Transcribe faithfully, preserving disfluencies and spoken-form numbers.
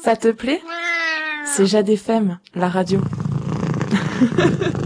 Ça te plaît? C'est Jade F M, la radio.